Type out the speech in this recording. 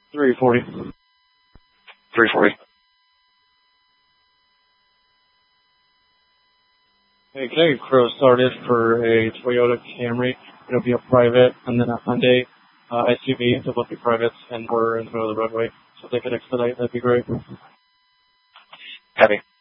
340. 340. Hey, can I get Crow started for a Toyota Camry? It'll be a private, and then a Hyundai SUV to both be privates, and we're in the middle of the roadway. So if they could expedite, that'd be great. Heavy.